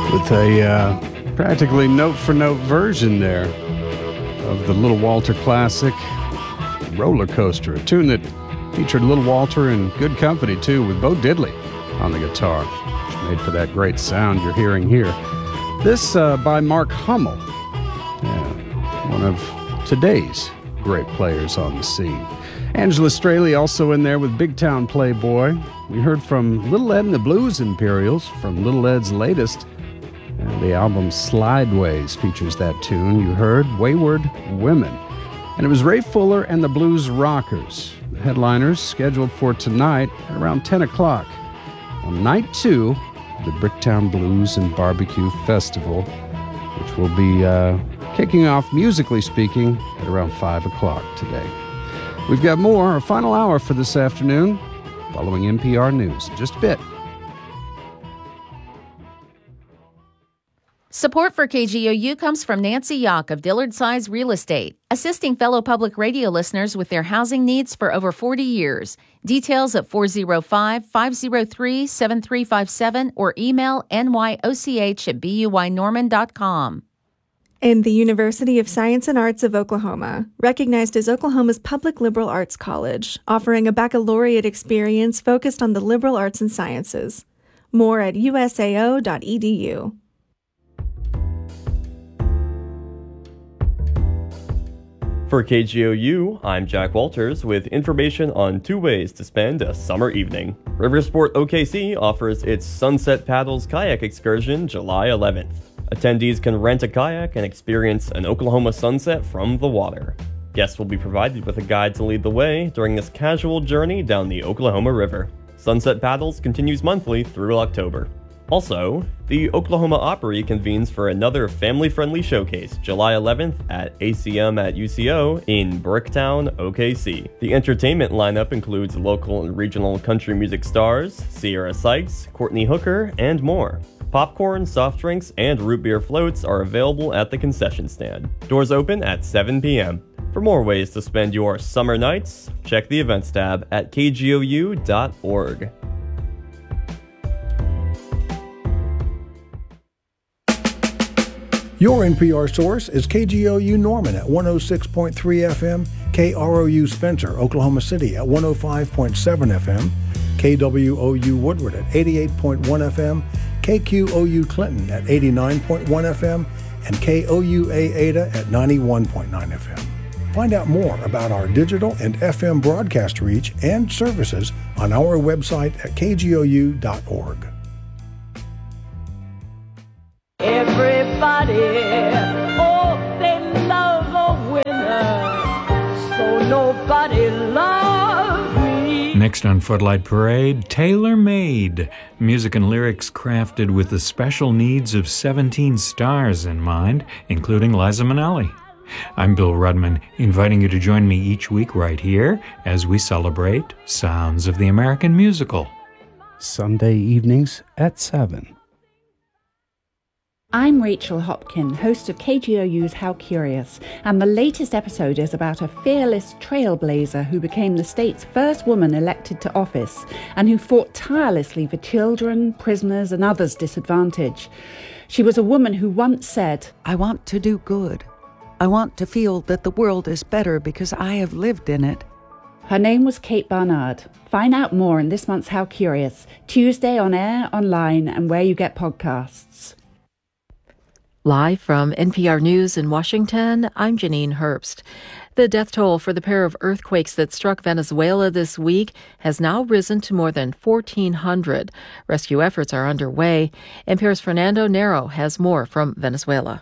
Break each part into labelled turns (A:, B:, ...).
A: with a practically note-for-note version there of the Little Walter classic, Roller Coaster, a tune that featured Little Walter in good company, too, with Bo Diddley on the guitar, which made for that great sound you're hearing here. This by Mark Hummel, one of today's great players on the scene. Angela Straley also in there with Big Town Playboy. We heard from Little Ed and the Blues Imperials from Little Ed's latest. The album Slideways features that tune. You heard Wayward Women. And it was Ray Fuller and the Blues Rockers, the headliners scheduled for tonight at around 10 o'clock on night 2 of the Bricktown Blues and Barbecue Festival, which will be kicking off, musically speaking, at around 5 o'clock today. We've got more, a final hour for this afternoon, following NPR News in just a bit.
B: Support for KGOU comes from Nancy Yock of Dillard Size Real Estate, assisting fellow public radio listeners with their housing needs for over 40 years. Details at 405-503-7357 or email nyoch@buynorman.com.
C: And the University of Science and Arts of Oklahoma, recognized as Oklahoma's public liberal arts college, offering a baccalaureate experience focused on the liberal arts and sciences. More at usao.edu.
D: For KGOU, I'm Jack Walters with information on 2 ways to spend a summer evening. Riversport OKC offers its Sunset Paddles kayak excursion July 11th. Attendees can rent a kayak and experience an Oklahoma sunset from the water. Guests will be provided with a guide to lead the way during this casual journey down the Oklahoma River. Sunset Paddles continues monthly through October. Also, the Oklahoma Opry convenes for another family-friendly showcase July 11th at ACM at UCO in Bricktown, OKC. The entertainment lineup includes local and regional country music stars, Sierra Sykes, Courtney Hooker, and more. Popcorn, soft drinks, and root beer floats are available at the concession stand. Doors open at 7 p.m. For more ways to spend your summer nights, check the events tab at kgou.org.
E: Your NPR source is KGOU Norman at 106.3 FM, KROU Spencer, Oklahoma City at 105.7 FM, KWOU Woodward at 88.1 FM, KQOU Clinton at 89.1 FM, and KOUA Ada at 91.9 FM. Find out more about our digital and FM broadcast reach and services on our website at kgou.org.
F: Everybody, oh, they love a winner, so nobody loves me.
G: Next on Footlight Parade, Tailor Made. Music and lyrics crafted with the special needs of 17 stars in mind, including Liza Minnelli. I'm Bill Rudman, inviting you to join me each week right here as we celebrate Sounds of the American Musical.
A: Sunday evenings at 7.
H: I'm Rachel Hopkin, host of KGOU's How Curious, and the latest episode is about a fearless trailblazer who became the state's first woman elected to office and who fought tirelessly for children, prisoners, and others disadvantaged. She was a woman who once said,
I: "I want to do good. I want to feel that the world is better because I have lived in it."
H: Her name was Kate Barnard. Find out more in this month's How Curious, Tuesday on air, online, and where you get podcasts.
B: Live from NPR News in Washington, I'm Janine Herbst. The death toll for the pair of earthquakes that struck Venezuela this week has now risen to more than 1,400. Rescue efforts are underway. NPR's Fernando Nero has more from Venezuela.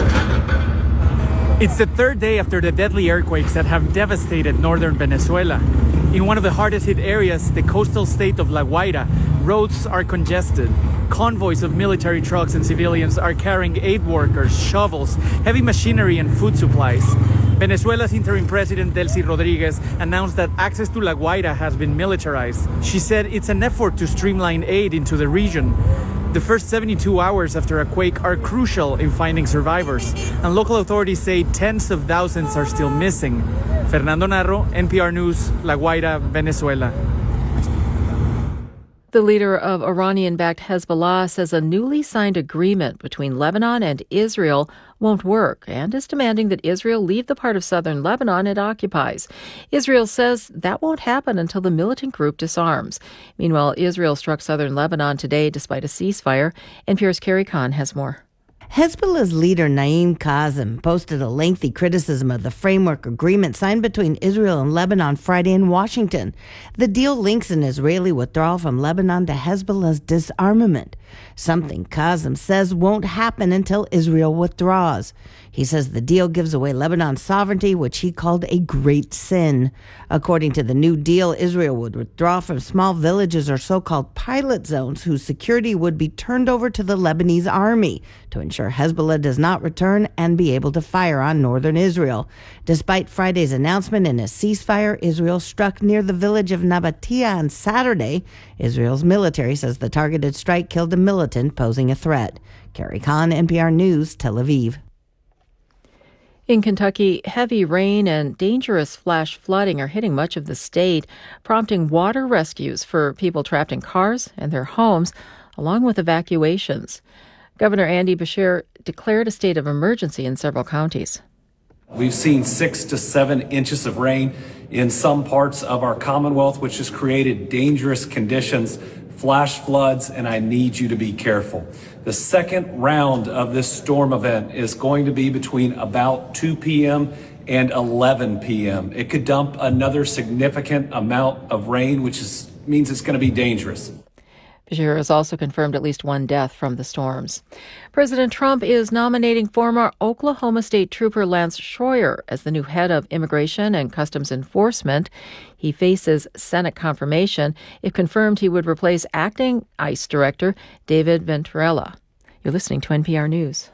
J: It's the third day after the deadly earthquakes that have devastated northern Venezuela. In one of the hardest hit areas, the coastal state of La Guaira, roads are congested. Convoys of military trucks and civilians are carrying aid workers, shovels, heavy machinery, and food supplies. Venezuela's interim president, Delcy Rodriguez, announced that access to La Guaira has been militarized. She said it's an effort to streamline aid into the region. The first 72 hours after a quake are crucial in finding survivors, and local authorities say tens of thousands are still missing. Fernando Narro, NPR News, La Guaira, Venezuela.
B: The leader of Iranian-backed Hezbollah says a newly signed agreement between Lebanon and Israel won't work and is demanding that Israel leave the part of southern Lebanon it occupies. Israel says that won't happen until the militant group disarms. Meanwhile, Israel struck southern Lebanon today despite a ceasefire. NPR's Carrie Kahn has more.
K: Hezbollah's leader Naim Qassem posted a lengthy criticism of the framework agreement signed between Israel and Lebanon Friday in Washington. The deal links an Israeli withdrawal from Lebanon to Hezbollah's disarmament, something Qassem says won't happen until Israel withdraws. He says the deal gives away Lebanon's sovereignty, which he called a great sin. According to the new deal, Israel would withdraw from small villages or so-called pilot zones whose security would be turned over to the Lebanese army to ensure Hezbollah does not return and be able to fire on northern Israel. Despite Friday's announcement in a ceasefire, Israel struck near the village of Nabatea on Saturday. Israel's military says the targeted strike killed a militant posing a threat. Carrie Kahn, NPR News, Tel Aviv.
B: In Kentucky, heavy rain and dangerous flash flooding are hitting much of the state, prompting water rescues for people trapped in cars and their homes, along with evacuations. Governor Andy Beshear declared a state of emergency in several counties.
L: We've seen 6 to 7 inches of rain in some parts of our Commonwealth, which has created dangerous conditions, flash floods, and I need you to be careful. The second round of this storm event is going to be between about 2 p.m. and 11 p.m. It could dump another significant amount of rain, which means it's going to be dangerous.
B: Beshear has also confirmed at least one death from the storms. President Trump is nominating former Oklahoma State Trooper Lance Schroyer as the new head of Immigration and Customs Enforcement. He faces Senate confirmation. If confirmed, he would replace acting ICE Director David Venturella. You're listening to NPR News.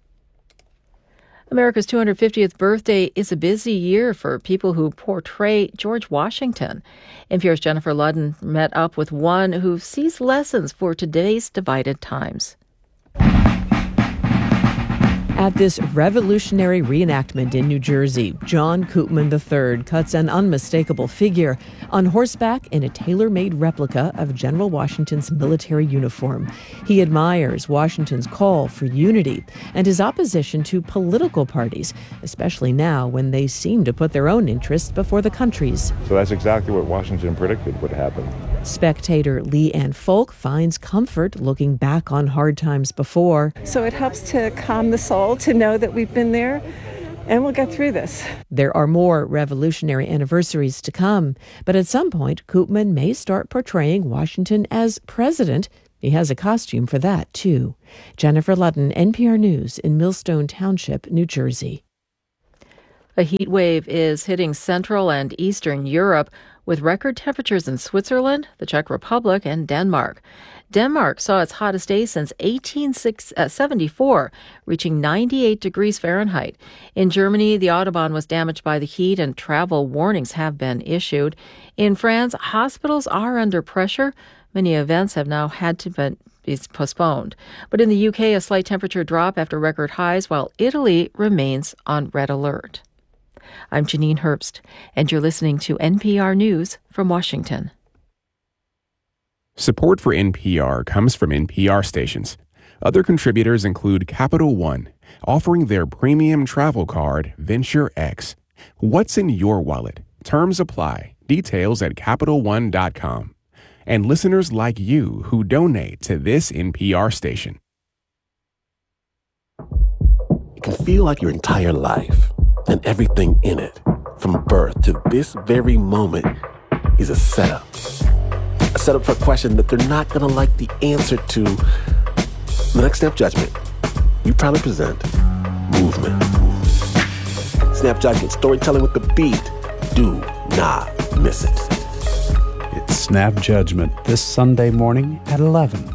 B: America's 250th birthday is a busy year for people who portray George Washington. NPR's Jennifer Ludden met up with one who sees lessons for today's divided times.
M: At this revolutionary reenactment in New Jersey, John Koopman III cuts an unmistakable figure on horseback in a tailor-made replica of General Washington's military uniform. He admires Washington's call for unity and his opposition to political parties, especially now when they seem to put their own interests before the country's.
N: So that's exactly what Washington predicted would happen.
M: Spectator Lee Ann Folk finds comfort looking back on hard times before.
O: So it helps to calm the soul to know that we've been there and we'll get through this.
M: There are more revolutionary anniversaries to come, but at some point, Koopman may start portraying Washington as president. He has a costume for that, too. Jennifer Ludden, NPR News in Millstone Township, New Jersey.
B: A heat wave is hitting Central and Eastern Europe with record temperatures in Switzerland, the Czech Republic, and Denmark. Denmark saw its hottest day since 1874, reaching 98 degrees Fahrenheit. In Germany, the Autobahn was damaged by the heat and travel warnings have been issued. In France, hospitals are under pressure. Many events have now had to be postponed. But in the UK, a slight temperature drop after record highs, while Italy remains on red alert. I'm Janine Herbst, and you're listening to NPR News from Washington.
P: Support for NPR comes from NPR stations. Other contributors include Capital One, offering their premium travel card, Venture X. What's in your wallet? Terms apply. Details at CapitalOne.com. And listeners like you who donate to this NPR station.
Q: It can feel like your entire life and everything in it, from birth to this very moment, is a setup. A setup for a question that they're not going to like the answer to. The next Snap Judgment, we proudly present Movement. Snap Judgment, storytelling with the beat. Do not miss it.
A: It's Snap Judgment this Sunday morning at 11.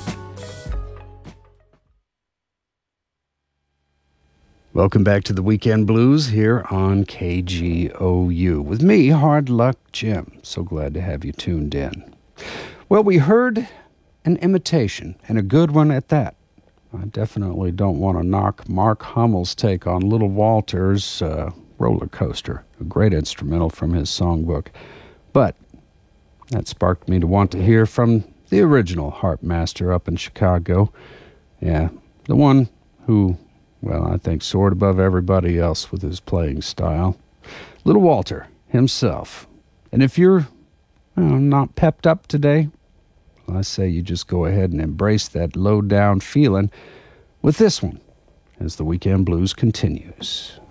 A: Welcome back to the Weekend Blues here on KGOU. With me, Hard Luck Jim. So glad to have you tuned in. Well, we heard an imitation, and a good one at that. I definitely don't want to knock Mark Hummel's take on Little Walter's Roller Coaster, a great instrumental from his songbook. But that sparked me to want to hear from the original harp master up in Chicago. Yeah, the one who, well, I think soared above everybody else with his playing style. Little Walter himself. And if you're not pepped up today, I say you just go ahead and embrace that low-down feeling with this one as the Weekend Blues continues.